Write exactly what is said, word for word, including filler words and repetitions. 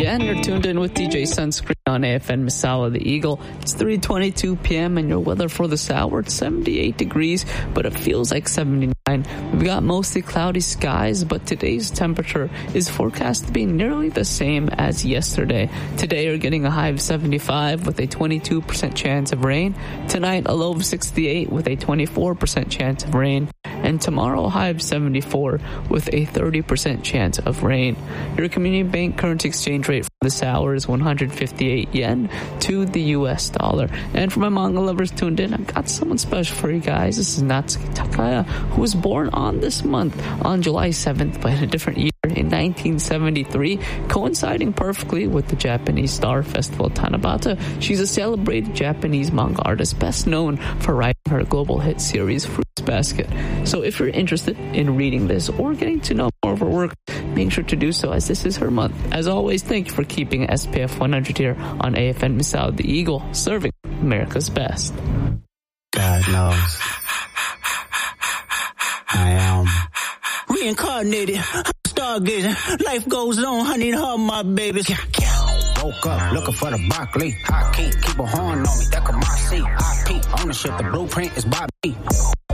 again. You're tuned in with D J Sunscreen on A F N Misala the Eagle. It's three twenty-two p.m. and your weather for this hour, it's seventy-eight degrees, but it feels like seventy-nine. We've got mostly cloudy skies, but today's temperature is forecast to be nearly the same as yesterday. Today you're getting a high of seventy-five with a twenty-two percent chance of rain. Tonight a low of sixty-eight with a twenty-four percent chance of rain. And tomorrow a high of seventy-four with a thirty percent chance of rain. Your community bank current exchange rate for this hour is one hundred fifty-eight yen to the U S dollar. And for my manga lovers tuned in, I've got someone special for you guys. This is Natsuki Takaya, who was born on this month on July seventh, but in a different year in nineteen seventy-three, coinciding perfectly with the Japanese Star Festival Tanabata. She's a celebrated Japanese manga artist, best known for writing her global hit series Fruits Basket. So if you're interested in reading this or getting to know more of her work, make sure to do so, as this is her month. As always, thank you for keeping S P F one hundred here on A F N Misao the Eagle, serving America's best. God knows I am reincarnated, stargazing. Life goes on, honey, and her, my babies. Woke up looking for the broccoli. High key, keep a horn on me. That could my seat. I P ownership, the blueprint is by me.